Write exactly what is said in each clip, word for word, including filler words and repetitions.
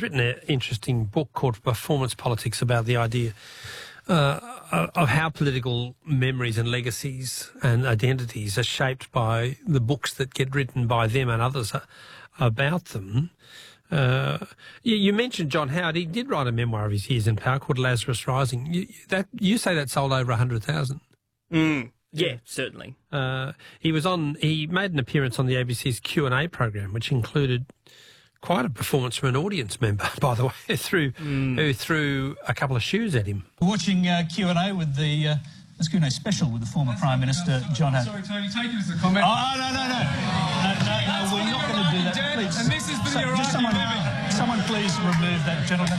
written an interesting book called Performance Politics about the idea uh, of how political memories and legacies and identities are shaped by the books that get written by them and others about them. Uh, you, you mentioned John Howard. He did write a memoir of his years in power called Lazarus Rising. You, that, you say that sold over one hundred thousand. Mm, yeah, certainly. Uh, he was on. He made an appearance on the A B C's Q and A program, which included quite a performance from an audience member, by the way, through mm. who threw a couple of shoes at him. We're watching uh, Q and A with the uh, Q and A special with the former Prime Minister John Howard. Sorry, Tony, take it as a comment. Oh no no no no no, no we're not going to do that. Please, and this is for so, your just someone, someone please remove that gentleman.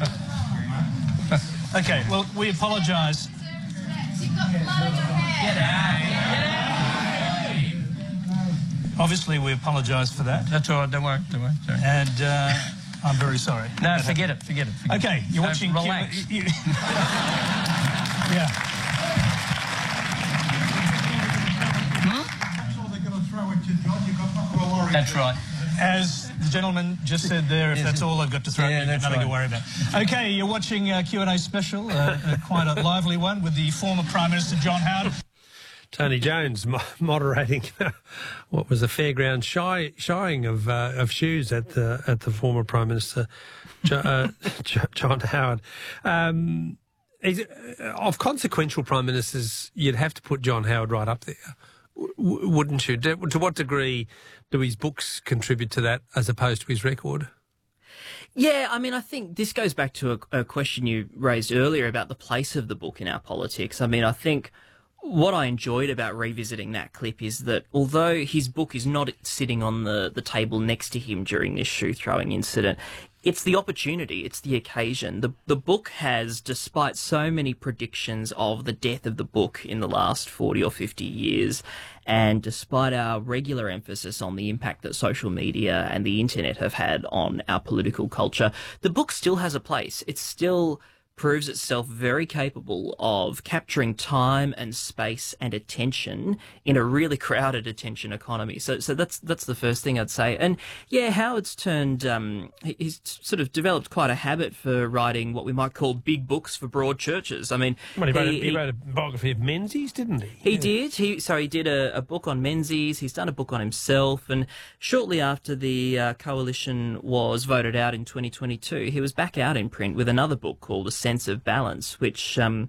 Okay, well we apologise. Get out. Obviously, we apologise for that. That's all right. Don't worry. Don't worry. Sorry. And uh, I'm very sorry. No, forget it. Forget it. Forget okay, you're so watching. Relax. Q- you, yeah. Hmm? That's right. As the gentleman just said there, if that's all I've got to throw, yeah, you've got nothing right. to worry about. Okay, you're watching uh, Q and A special, uh, uh, quite a lively one with the former Prime Minister John Howard. Tony Jones mo moderating what was a fairground shy, shying of uh, of shoes at the at the former Prime Minister jo uh, John Howard. Um, of consequential prime ministers, you'd have to put John Howard right up there, w wouldn't you? To, to what degree do his books contribute to that as opposed to his record? Yeah, I mean, I think this goes back to a, a question you raised earlier about the place of the book in our politics. I mean, I think what I enjoyed about revisiting that clip is that although his book is not sitting on the, the table next to him during this shoe-throwing incident, it's the opportunity, it's the occasion. The, the book has, despite so many predictions of the death of the book in the last forty or fifty years, and despite our regular emphasis on the impact that social media and the internet have had on our political culture, the book still has a place. It still proves itself very capable of capturing time and space and attention in a really crowded attention economy. So, so that's that's the first thing I'd say. And yeah, Howard's turned, um, he's sort of developed quite a habit for writing what we might call big books for broad churches. I mean, well, he, wrote he, a, he wrote a biography of Menzies, didn't he? He yeah. did. He so he did a, a book on Menzies. He's done a book on himself. And shortly after the uh, coalition was voted out in twenty twenty-two, he was back out in print with another book called A Sense of Balance, which um,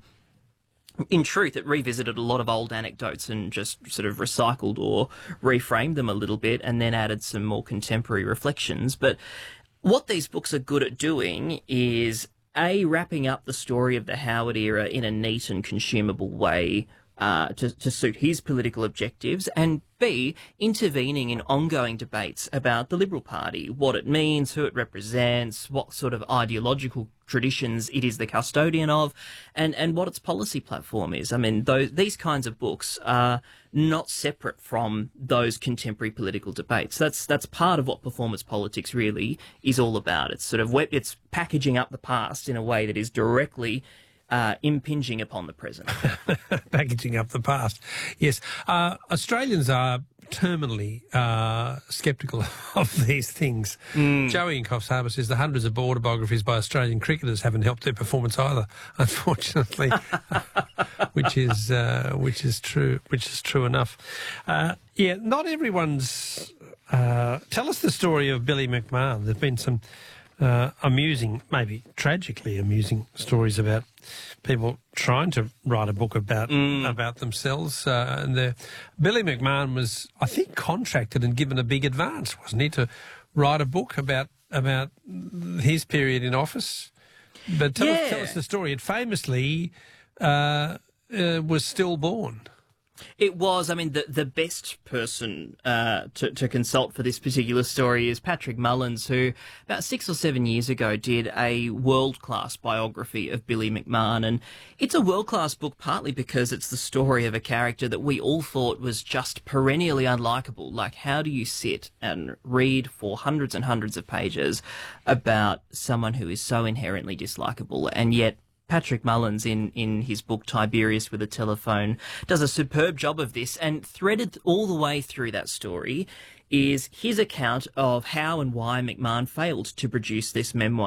in truth, it revisited a lot of old anecdotes and just sort of recycled or reframed them a little bit and then added some more contemporary reflections. But what these books are good at doing is, A, wrapping up the story of the Howard era in a neat and consumable way uh, to, to suit his political objectives, and B, intervening in ongoing debates about the Liberal Party, what it means, who it represents, what sort of ideological traditions it is the custodian of, and, and what its policy platform is. I mean, those, these kinds of books are not separate from those contemporary political debates. That's that's part of what performance politics really is all about. It's sort of it's packaging up the past in a way that is directly Uh, impinging upon the present. Packaging up the past. Yes. Uh, Australians are terminally uh, sceptical of these things. Mm. Joey in Coffs Harbour says the hundreds of autobiographies by Australian cricketers haven't helped their performance either, unfortunately, which is uh, which is true. Which is true enough. Uh, yeah, not everyone's. Uh, tell us the story of Billy McMahon. There've been some Uh, amusing, maybe tragically amusing stories about people trying to write a book about mm. about themselves. Uh, and the, Billy McMahon was, I think, contracted and given a big advance, wasn't he, to write a book about about his period in office? But tell, yeah. us, tell us the story. It famously uh, uh, was stillborn. It was. I mean, the the best person uh, to, to consult for this particular story is Patrick Mullins, who about six or seven years ago did a world-class biography of Billy McMahon. And it's a world-class book partly because it's the story of a character that we all thought was just perennially unlikable. Like, how do you sit and read for hundreds and hundreds of pages about someone who is so inherently dislikable, and yet Patrick Mullins, in, in his book Tiberius with a Telephone, does a superb job of this, and threaded all the way through that story is his account of how and why McMahon failed to produce this memoir.